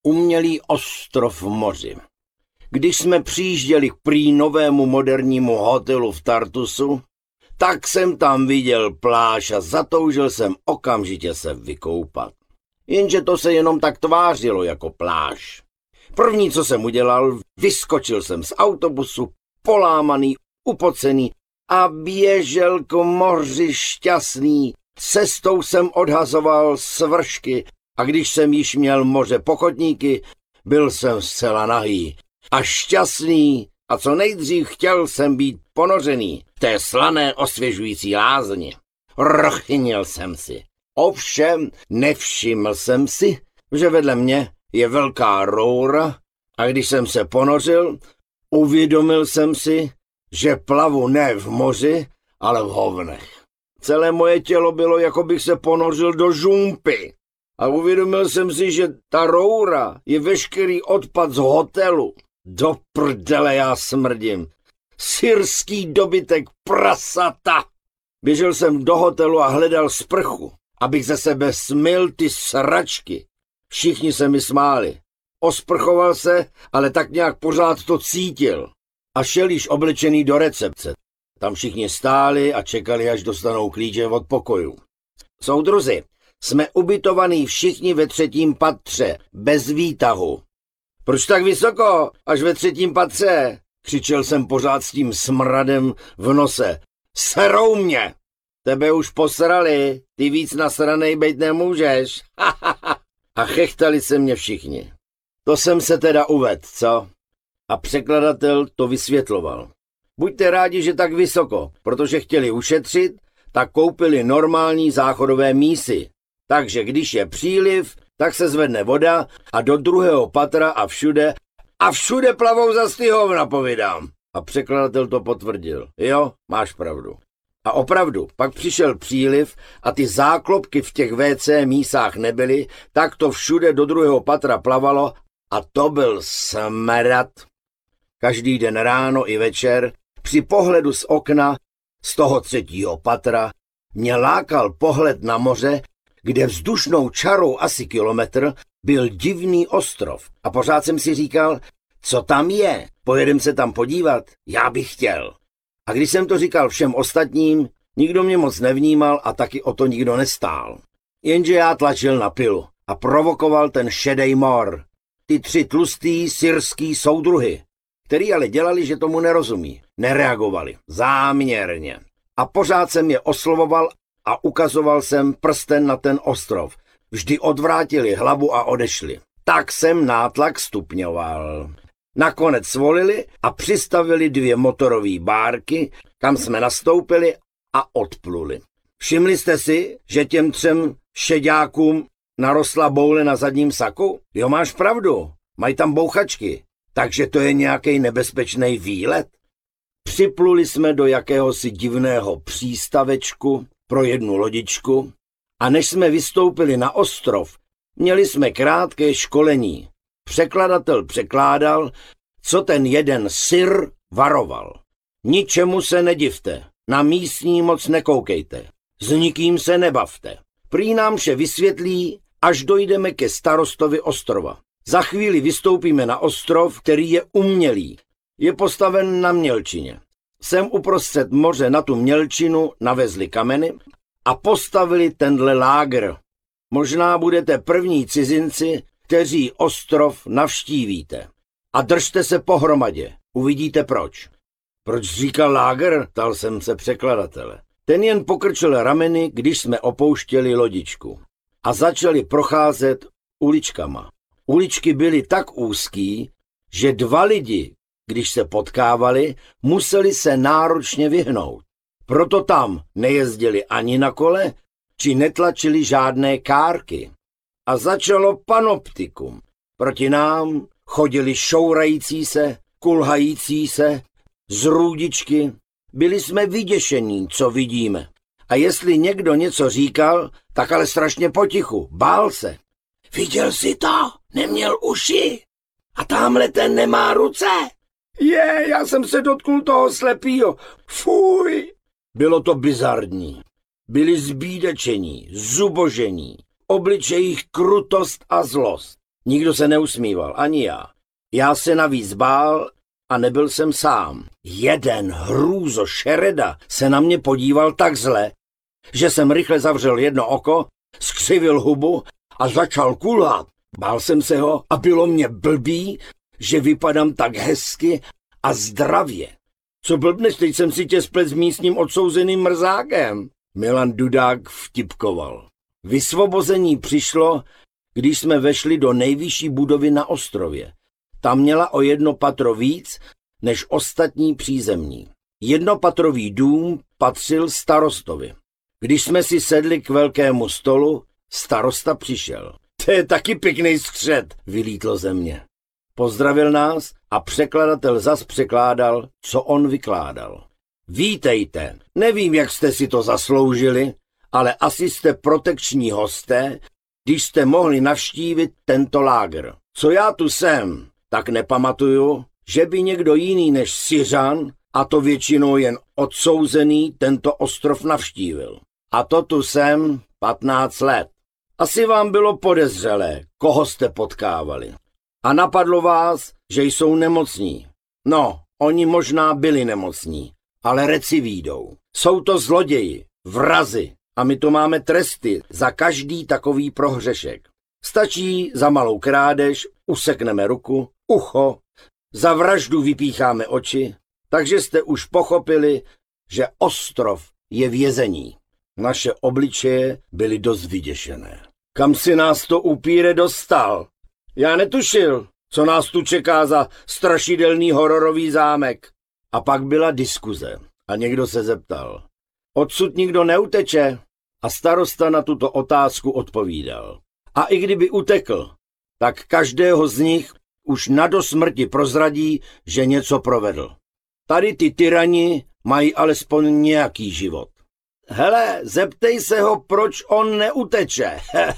Umělý ostrov v moři. Když jsme přijížděli k prý novému modernímu hotelu v Tartusu, tak jsem tam viděl pláž a zatoužil jsem okamžitě se vykoupat. Jenže to se jenom tak tvářilo jako pláž. První, co jsem udělal, vyskočil jsem z autobusu, polámaný, upocený a běžel k moři šťastný. Cestou jsem odhazoval svršky a když jsem již měl moře pochodníky, byl jsem zcela nahý a šťastný a co nejdřív chtěl jsem být ponořený v té slané osvěžující lázni. Rochnil jsem si. Ovšem nevšiml jsem si, že vedle mě je velká roura a když jsem se ponořil, uvědomil jsem si, že plavu ne v moři, ale v hovnech. Celé moje tělo bylo, jako bych se ponořil do žumpy. A uvědomil jsem si, že ta roura je veškerý odpad z hotelu. Do prdele já smrdím. Syrský dobytek prasata. Běžel jsem do hotelu a hledal sprchu, abych ze sebe smyl ty sračky. Všichni se mi smáli. Osprchoval se, ale tak nějak pořád to cítil. A šel již oblečený do recepce. Tam všichni stáli a čekali, až dostanou klíče od pokojů. Soudruzi, jsme ubytovaní všichni ve 3. patře, bez výtahu. Proč tak vysoko, až ve 3. patře? Křičel jsem pořád s tím smradem v nose. Serou mě! Tebe už posrali, ty víc nasranej bejt nemůžeš. A chechtali se mě všichni. To jsem se teda uvedl, co? A překladatel to vysvětloval. Buďte rádi, že tak vysoko, protože chtěli ušetřit, tak koupili normální záchodové mísy. Takže když je příliv, tak se zvedne voda a do 2. patra a všude plavou za hovna, povídám. A překladatel to potvrdil. Jo, máš pravdu. A opravdu, pak přišel příliv a ty záklopky v těch WC mísách nebyly, tak to všude do 2. patra plavalo a to byl smrad. Každý den ráno i večer, při pohledu z okna z toho 3. patra, mě lákal pohled na moře, kde vzdušnou čarou asi kilometr byl divný ostrov. A pořád jsem si říkal, co tam je, pojedem se tam podívat, já bych chtěl. A když jsem to říkal všem ostatním, nikdo mě moc nevnímal a taky o to nikdo nestál. Jenže já tlačil na pilu a provokoval ten šedej mor. Ty 3 tlustý syrský soudruhy, který ale dělali, že tomu nerozumí. Nereagovali. Záměrně. A pořád jsem je oslovoval a ukazoval jsem prsten na ten ostrov. Vždy odvrátili hlavu a odešli. Tak jsem nátlak stupňoval. Nakonec svolili a přistavili 2 motorové bárky, kam jsme nastoupili a odpluli. Všimli jste si, že těm 3 šeďákům narostla boule na zadním saku? Jo, máš pravdu. Mají tam bouchačky. Takže to je nějaký nebezpečný výlet. Připluli jsme do jakéhosi divného přístavečku pro 1 lodičku a než jsme vystoupili na ostrov, měli jsme krátké školení. Překladatel překládal, co ten jeden Syr varoval. Ničemu se nedivte, na místní moc nekoukejte, s nikým se nebavte. Prý nám vše vysvětlí, až dojdeme ke starostovi ostrova. Za chvíli vystoupíme na ostrov, který je umělý. Je postaven na mělčině. Sem uprostřed moře na tu mělčinu navezli kameny a postavili tenhle lágr. Možná budete první cizinci, kteří ostrov navštívíte. A držte se pohromadě, uvidíte proč. Proč říkal lágr? Ptal jsem se překladatele. Ten jen pokrčil rameny, když jsme opouštěli lodičku. A začali procházet uličkama. Uličky byly tak úzký, že 2 lidi, když se potkávali, museli se náročně vyhnout. Proto tam nejezdili ani na kole, či netlačili žádné kárky. A začalo panoptikum. Proti nám chodili šourající se, kulhající se, z růdičky. Byli jsme vyděšení, co vidíme. A jestli někdo něco říkal, tak ale strašně potichu, bál se. Viděl jsi to? Neměl uši? A tamhle ten nemá ruce? Já jsem se dotknul toho slepýho. Fuj! Bylo to bizarní. Byli zbídečení, zubožení, obličejích krutost a zlost. Nikdo se neusmíval, ani já. Já se navíc bál a nebyl jsem sám. Jeden hrůzo šereda se na mě podíval tak zle, že jsem rychle zavřel jedno oko, skřivil hubu a začal kulhat. Bál jsem se ho a bylo mě blbý, že vypadám tak hezky a zdravě. Co blbneš, teď jsem si tě splet s místním odsouzeným mrzákem. Milan Dudák vtipkoval. Vysvobození přišlo, když jsme vešli do nejvyšší budovy na ostrově. Ta měla o 1 patro víc než ostatní přízemní. Jednopatrový dům patřil starostovi. Když jsme si sedli k velkému stolu, starosta přišel. To je taky pěkný střed, vylítlo ze mě. Pozdravil nás a překladatel zas překládal, co on vykládal. Vítejte, nevím, jak jste si to zasloužili, ale asi jste protekční hosté, když jste mohli navštívit tento lágr. Co já tu jsem, tak nepamatuju, že by někdo jiný než Syřan, a to většinou jen odsouzený, tento ostrov navštívil. A to tu jsem 15 let. Asi vám bylo podezřelé, koho jste potkávali. A napadlo vás, že jsou nemocní. No, oni možná byli nemocní, ale recivídou. Jsou to zloději, vrazi a my tu máme tresty za každý takový prohřešek. Stačí za malou krádež, usekneme ruku, ucho, za vraždu vypícháme oči, takže jste už pochopili, že ostrov je vězení. Naše obličeje byly dost vyděšené. Kam si nás to upíre dostal? Já netušil, co nás tu čeká za strašidelný hororový zámek. A pak byla diskuze a někdo se zeptal. Odsud nikdo neuteče? A starosta na tuto otázku odpovídal. A i kdyby utekl, tak každého z nich už na dosmrti prozradí, že něco provedl. Tady ty tyrani mají alespoň nějaký život. Hele, zeptej se ho, proč on neuteče.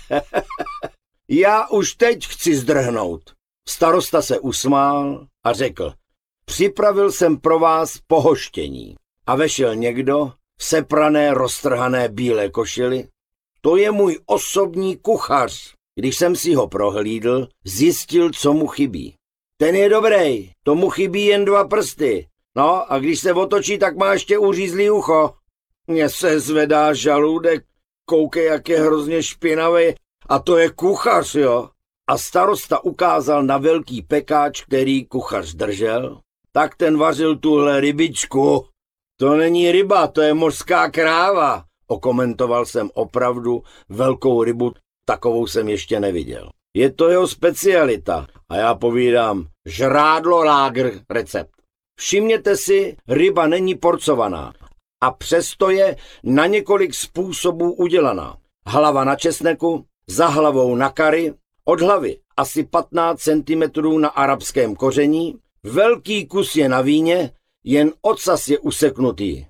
Já už teď chci zdrhnout. Starosta se usmál a řekl, připravil jsem pro vás pohoštění. A vešel někdo v seprané, roztrhané bílé košili. To je můj osobní kuchař. Když jsem si ho prohlídl, zjistil, co mu chybí. Ten je dobrý, tomu chybí jen 2 prsty. No a když se otočí, tak má ještě uřízlý ucho. Mně se zvedá žaludek, koukej, jak je hrozně špinavý. A to je kuchař, jo. A starosta ukázal na velký pekáč, který kuchař držel. Tak ten vařil tuhle rybičku. To není ryba, to je mořská kráva. Okomentoval jsem opravdu velkou rybu, takovou jsem ještě neviděl. Je to jeho specialita. A já povídám, žrádlo lágr recept. Všimněte si, ryba není porcovaná. A přesto je na několik způsobů udělaná. Hlava na česneku, za hlavou na kary, od hlavy asi 15 cm na arabském koření, velký kus je na víně, jen ocas je useknutý.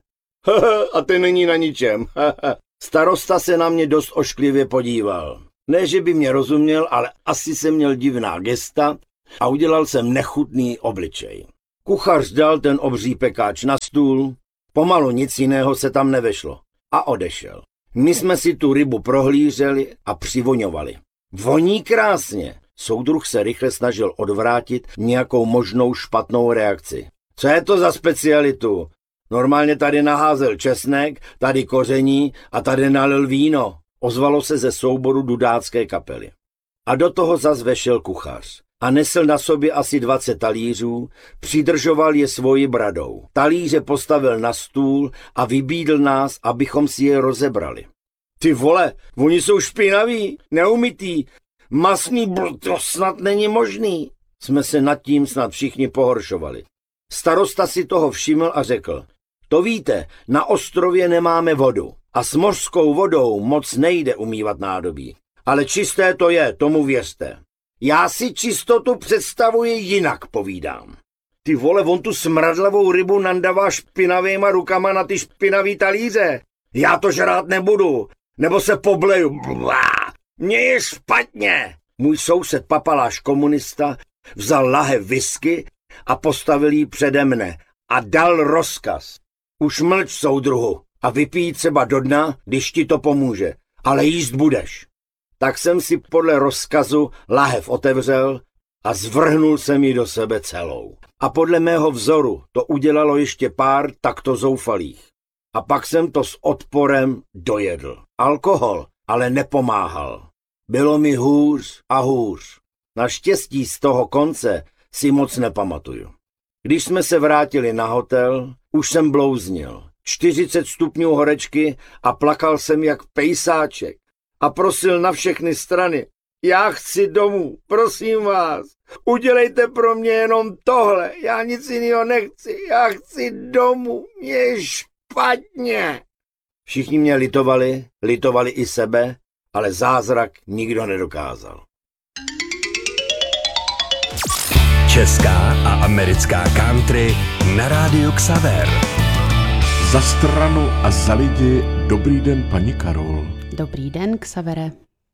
A ten není na ničem. Starosta se na mě dost ošklivě podíval. Ne, že by mě rozuměl, ale asi jsem měl divná gesta a udělal jsem nechutný obličej. Kuchař dal ten obří pekáč na stůl, pomalu nic jiného se tam nevešlo a odešel. My jsme si tu rybu prohlíželi a přivoňovali. Voní krásně. Soudruh se rychle snažil odvrátit nějakou možnou špatnou reakci. Co je to za specialitu? Normálně tady naházel česnek, tady koření a tady nalil víno. Ozvalo se ze souboru dudácké kapely. A do toho zas vešel kuchař. A nesl na sobě asi 20 talířů, přidržoval je svojí bradou. Talíře postavil na stůl a vybídl nás, abychom si je rozebrali. Ty vole, oni jsou špinaví, neumytý, masný to snad není možný. Jsme se nad tím snad všichni pohoršovali. Starosta si toho všiml a řekl, to víte, na ostrově nemáme vodu a s mořskou vodou moc nejde umývat nádobí. Ale čisté to je, tomu věřte. Já si čistotu představuji jinak, povídám. Ty vole, on tu smradlavou rybu nandává špinavýma rukama na ty špinavý talíře. Já to žrát nebudu, nebo se pobleju. Mně je špatně. Můj soused papaláš komunista vzal lahev whisky a postavil ji přede mne a dal rozkaz. Už mlč, soudruhu, a vypij třeba do dna, když ti to pomůže, ale jíst budeš. tak jsem si podle rozkazu lahev otevřel a zvrhnul jsem ji do sebe celou. A podle mého vzoru to udělalo ještě pár takto zoufalých. A pak jsem to s odporem dojedl. Alkohol ale nepomáhal. Bylo mi hůř a hůř. Naštěstí z toho konce si moc nepamatuju. Když jsme se vrátili na hotel, už jsem blouznil. 40 stupňů horečky a plakal jsem jak pejsáček. A prosil na všechny strany. Já chci domů, prosím vás. Udělejte pro mě jenom tohle. Já nic jiného nechci. Já chci domů. Mě je špatně. Všichni mě litovali i sebe, ale zázrak nikdo nedokázal. Česká a americká country na rádiu Xaver. Za stranu a za lidi, dobrý den, paní Karol. Dobrý den, Xavere.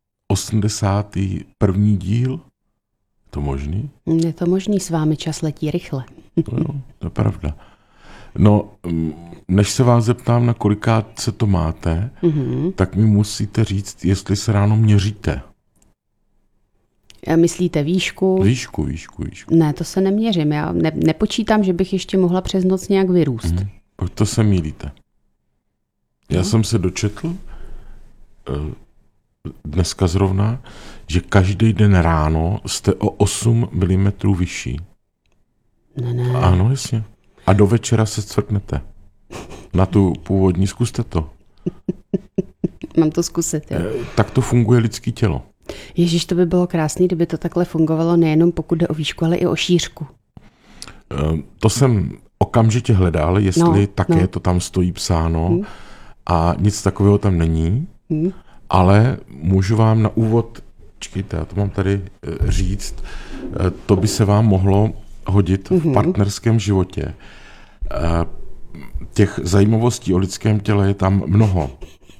81. díl? To možný? Je to možný, s vámi čas letí rychle. To jo, to je pravda. No, než se vás zeptám, na kolikát se to máte, tak mi musíte říct, jestli se ráno měříte. Myslíte výšku? Výšku. Ne, to se neměřím. Já nepočítám, že bych ještě mohla přes noc nějak vyrůst. To se mýlíte. Já jsem se dočetl dneska zrovna, že každý den ráno jste o 8 mm vyšší. Ne. Ano, jasně. A do večera se cvrknete. Na tu původní, zkuste to. Mám to zkusit, jo. Tak to funguje lidský tělo. Ježíš, to by bylo krásný, kdyby to takhle fungovalo nejenom pokud jde o výšku, ale i o šířku. To jsem okamžitě hledal, jestli také to tam stojí psáno a nic takového tam není, ale můžu vám na úvod, čekejte, já to mám tady říct, to by se vám mohlo hodit v partnerském životě. Těch zajímavostí o lidském těle je tam mnoho.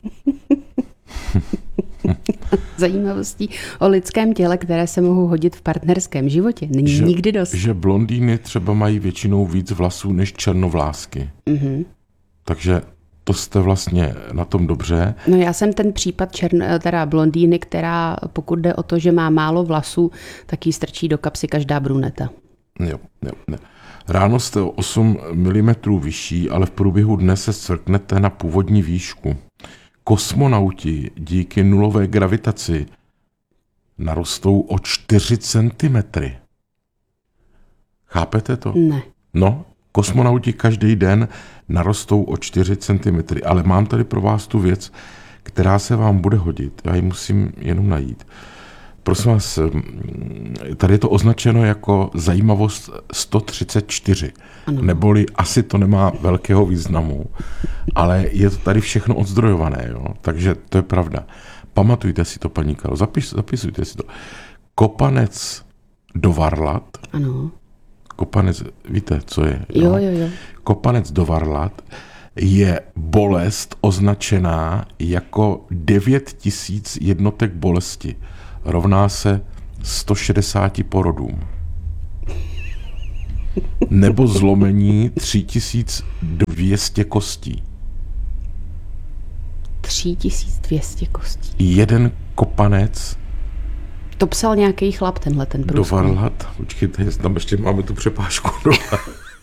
Zajímavostí o lidském těle, které se mohou hodit v partnerském životě. Není nikdy dost. Že blondýny třeba mají většinou víc vlasů než černovlásky. Takže to jste vlastně na tom dobře. No já jsem ten případ blondýny, která pokud jde o to, že má málo vlasů, tak jí strčí do kapsy každá bruneta. Jo. Ráno jste o 8 mm vyšší, ale v průběhu dne se zcvrknete na původní výšku. Kosmonauti díky nulové gravitaci narostou o 4 centimetry. Chápete to? Ne. No, kosmonauti každý den narostou o 4 centimetry, ale mám tady pro vás tu věc, která se vám bude hodit. Já ji musím jenom najít. Prosím vás, tady je to označeno jako zajímavost 134, neboli asi to nemá velkého významu, ale je to tady všechno odzdrojované, jo? Takže to je pravda. Pamatujte si to, paní Karol, zapisujte si to. Kopanec do Varlat. Ano. Kopanec, víte, co je? Jo. Kopanec do Varlat je bolest označená jako 9000 jednotek bolesti. Rovná se 160 porodům. Nebo zlomení 3200 kostí. 3200 kostí. Jeden kopanec. To psal nějaký chlap, ten průzkum. Do Varlat. Počkejte, tam ještě máme tu přepážku.